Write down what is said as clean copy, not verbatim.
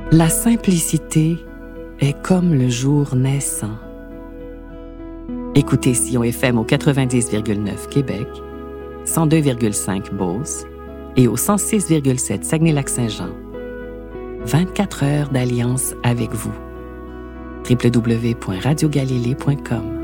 La simplicité est comme le jour naissant. Écoutez Sillon FM au 90,9 Québec, 102,5 Beauce et au 106,7 Saguenay-Lac-Saint-Jean. 24 heures d'alliance avec vous. www.radiogalilée.com